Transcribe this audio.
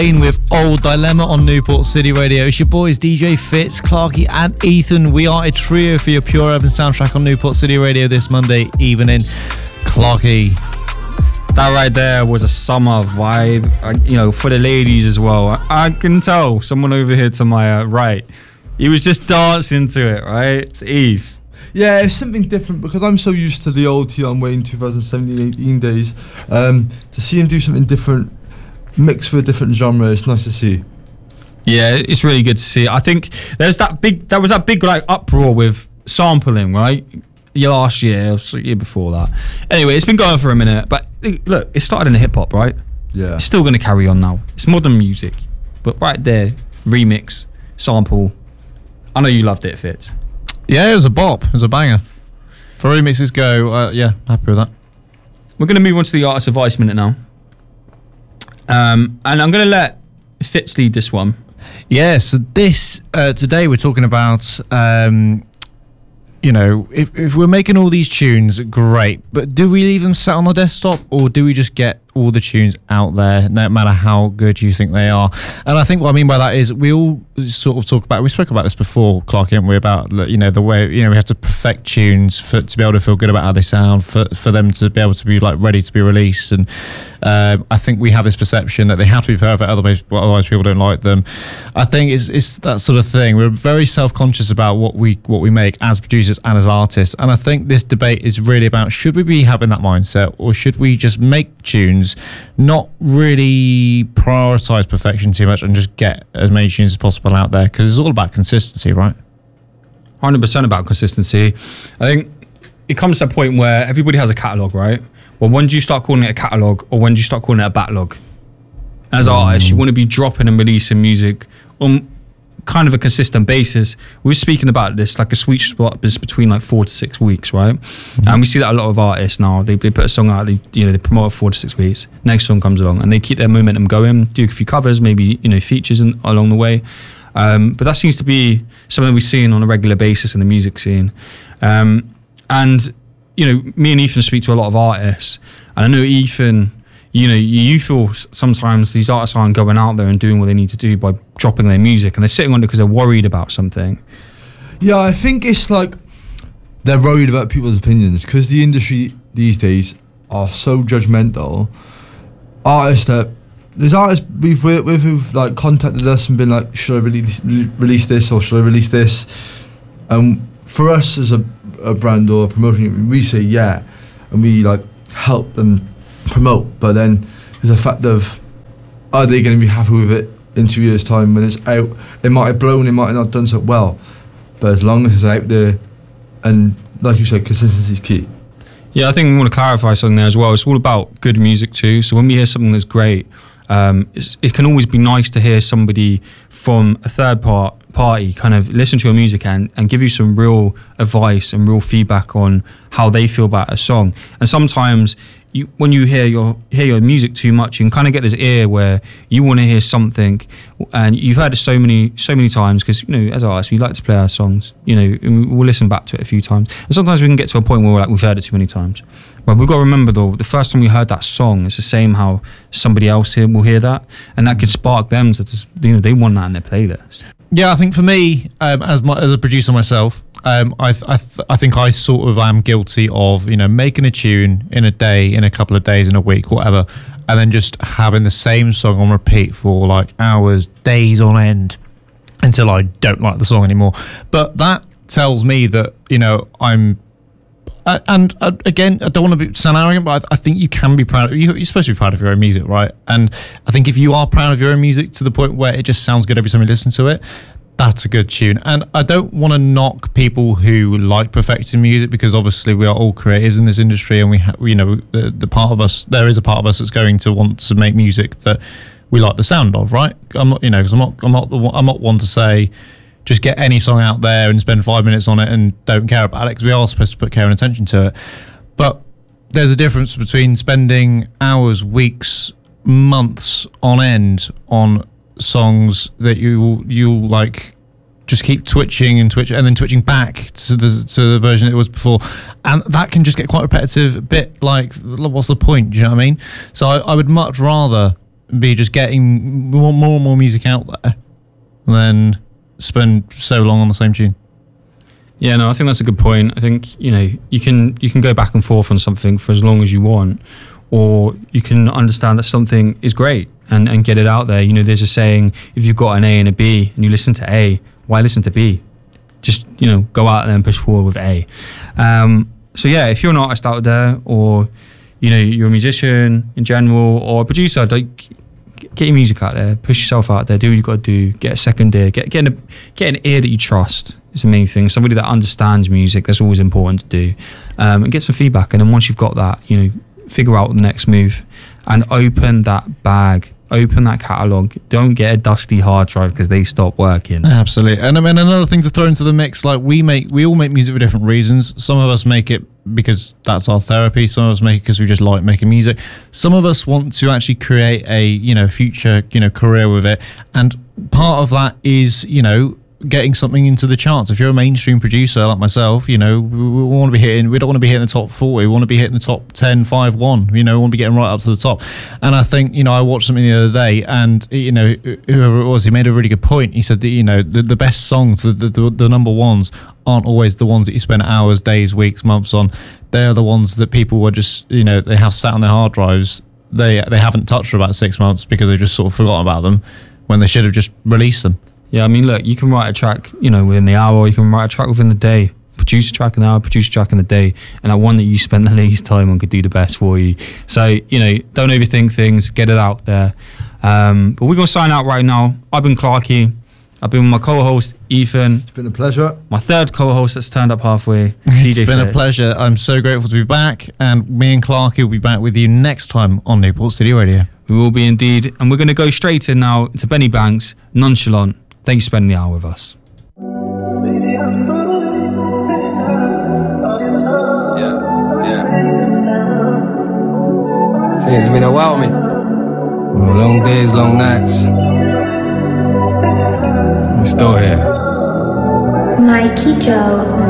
with Old Dilemma on Newport City Radio. It's your boys DJ Fitz, Clarky and Ethan. We are a trio for your pure urban soundtrack on Newport City Radio this Monday evening. Clarky. That right there was a summer vibe, for the ladies as well. I can tell someone over here to my right, he was just dancing to it, right? It's Eve. Yeah, it's something different because I'm so used to the old Tion Wayne 2017-18 days. To see him do something different, mixed with a different genre, it's nice to see. Yeah, it's really good to see. I think there was that big like uproar with sampling, right? Last year, or the year before that. Anyway, it's been going for a minute, but look, it started in the hip hop, right? Yeah. It's still going to carry on now. It's modern music, but right there, remix, sample. I know you loved it, Fitz. Yeah, it was a bop. It was a banger. For remixes go, yeah, happy with that. We're going to move on to the Artist Advice Minute now. And I'm going to let Fitz lead this one. Yeah, so today we're talking about, if we're making all these tunes, great, but do we leave them sat on the desktop or do we just get all the tunes out there, no matter how good you think they are? And I think what I mean by that is we all sort of talk about, we spoke about this before, Clark, haven't we, about, the way, we have to perfect tunes to be able to feel good about how they sound, for them to be able to be like ready to be released. And I think we have this perception that they have to be perfect, otherwise people don't like them. I think it's that sort of thing. We're very self-conscious about what we make as producers and as artists. And I think this debate is really about, should we be having that mindset, or should we just make tunes, not really prioritize perfection too much and just get as many tunes as possible out there? Because it's all about consistency, right? 100% about consistency. I think it comes to a point where everybody has a catalogue, right? Well, when do you start calling it a catalogue, or when do you start calling it a backlog? As artists, you want to be dropping and releasing music on kind of a consistent basis. We were speaking about this, like a sweet spot is between like 4 to 6 weeks, right? And we see that a lot of artists now, they put a song out, they promote it 4 to 6 weeks, next song comes along, and they keep their momentum going, do a few covers, maybe features along the way. But that seems to be something we're seeing on a regular basis in the music scene. And me and Ethan speak to a lot of artists, and I know Ethan, you feel sometimes these artists aren't going out there and doing what they need to do by dropping their music, and they're sitting on it because they're worried about something. Yeah, I think it's like they're worried about people's opinions because the industry these days are so judgmental. There's artists we've worked with who've like contacted us and been like, should I release this or should I release this? For us as a brand or a promotion, we say yeah, and we like help them promote, but then there's a fact of, are they going to be happy with it in 2 years' time when it's out? It might have blown, it might have not done so well, but as long as it's out there, and like you said, consistency is key. Yeah, I think we want to clarify something there as well. It's all about good music too. So when we hear something that's great, it can always be nice to hear somebody from a third party kind of listen to your music and give you some real advice and real feedback on how they feel about a song. And sometimes when you hear your music too much, you can kind of get this ear where you want to hear something, and you've heard it so many times because as artists we like to play our songs, and we'll listen back to it a few times, and sometimes we can get to a point where we're like, we've heard it too many times. But we've got to remember though, the first time we heard that song, it's the same how somebody else here will hear that, and that could spark them to just, they want that in their playlist. Yeah, I think for me, as a producer myself, I think I sort of am guilty of making a tune in a day, in a couple of days, in a week, whatever, and then just having the same song on repeat for like hours, days on end, until I don't like the song anymore. But that tells me that again, I don't want to sound arrogant, but I think you can be proud. You're supposed to be proud of your own music, right? And I think if you are proud of your own music to the point where it just sounds good every time you listen to it, that's a good tune. And I don't want to knock people who like perfecting music, because obviously we are all creatives in this industry, and we the part of us, there is a part of us that's going to want to make music that we like the sound of, right? I'm not, because I'm not one to say just get any song out there and spend 5 minutes on it and don't care about it, because we are supposed to put care and attention to it. But there's a difference between spending hours, weeks, months on end on songs that you like just keep twitching and then twitching back to the version it was before, and that can just get quite repetitive, a bit like, what's the point? Do you know what I mean? So I would much rather be just getting more and more music out there than spend so long on the same tune. Yeah, no, I think that's a good point. I think, you can go back and forth on something for as long as you want, or you can understand that something is great and get it out there. There's a saying, if you've got an A and a B and you listen to A, why listen to B? Just, go out there and push forward with A. So yeah, if you're an artist out there, or, you're a musician in general, or a producer, get your music out there, push yourself out there, do what you got to do, get a second ear, get an ear that you trust is the main thing. Somebody that understands music, that's always important to do, and get some feedback. And then once you've got that, figure out the next move and open that bag, open that catalogue. Don't get a dusty hard drive because they stop working. Absolutely. And I mean, another thing to throw into the mix, like we all make music for different reasons. Some of us make it because that's our therapy. Some of us make it because we just like making music. Some of us want to actually create a, future, career with it. And part of that is, getting something into the charts. If you're a mainstream producer like myself, we want to be hitting, we don't want to be hitting the top 40, we want to be hitting the top 10, 5, 1, we want to be getting right up to the top. And I think, I watched something the other day, and, whoever it was, he made a really good point. He said that, the best songs, the number ones aren't always the ones that you spend hours, days, weeks, months on. They're the ones that people were just, they have sat on their hard drives. They haven't touched for about 6 months because they just sort of forgot about them when they should have just released them. Yeah, I mean, look, you can write a track, within the hour, or you can write a track within the day. Produce a track in the hour, produce a track in the day, and that one that you spend the least time on could do the best for you. So, don't overthink things, get it out there. But we're going to sign out right now. I've been Clarky. I've been with my co-host, Ethan. It's been a pleasure. My third co-host that's turned up halfway, It's DJ been Fairs. a pleasure. I'm so grateful to be back, and me and Clarky will be back with you next time on Newport City Radio. We will be indeed. And we're going to go straight in now to Benny Banks, Nonchalant. Thank you for spending the hour with us. It's been a while, man. Long days, long nights. I'm still here. Mikey Joe.